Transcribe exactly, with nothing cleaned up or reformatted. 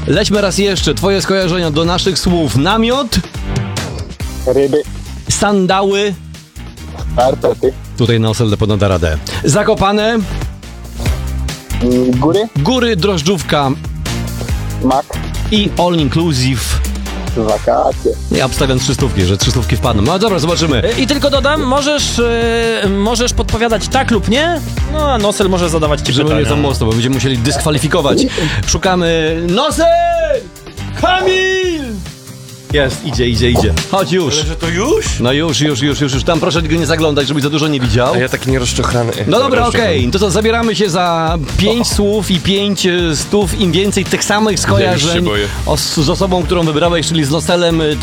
Lećmy raz jeszcze. Twoje skojarzenia do naszych słów. Namiot. Ryby. Sandały. Skarpety. Tutaj na Nosel Depot da radę. Zakopane. Góry. Góry, drożdżówka Mak. i all inclusive. Wakacje. Ja obstawiam trzystówki, że trzystówki wpadną. No dobra, zobaczymy. I tylko dodam, możesz, yy, możesz podpowiadać tak lub nie, no a Nosel może zadawać ci Żeby nie pytania. za mocno, bo będziemy musieli dyskwalifikować. Szukamy... Nosel! Kamil! Jest, idzie, idzie, idzie. Chodź już. Ale że to już? No już, już, już, już, już. Tam proszę go nie zaglądać, żebyś za dużo nie widział. A ja taki nierozczochrany. No dobra, okej. To co, zabieramy się za pięć słów i pięć e, stów. Im więcej tych samych skojarzeń boję. o, z osobą, którą wybrałeś, czyli z Noselem,